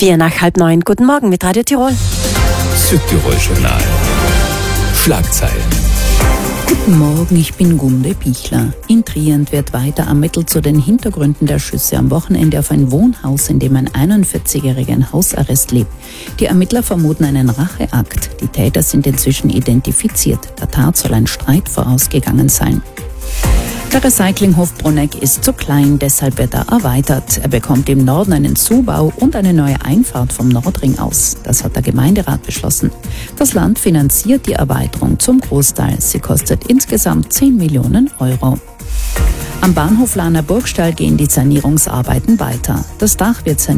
8:04. Guten Morgen mit Radio Tirol. Südtirol Journal. Schlagzeilen. Guten Morgen, ich bin Gunde Bichler. In Trient wird weiter ermittelt zu den Hintergründen der Schüsse am Wochenende auf ein Wohnhaus, in dem ein 41-Jähriger in Hausarrest lebt. Die Ermittler vermuten einen Racheakt. Die Täter sind inzwischen identifiziert. Der Tat soll ein Streit vorausgegangen sein. Der Recyclinghof Bruneck ist zu klein, deshalb wird er erweitert. Er bekommt im Norden einen Zubau und eine neue Einfahrt vom Nordring aus. Das hat der Gemeinderat beschlossen. Das Land finanziert die Erweiterung zum Großteil. Sie kostet insgesamt 10 Millionen Euro. Am Bahnhof Lahner Burgstall gehen die Sanierungsarbeiten weiter. Das Dach wird saniert.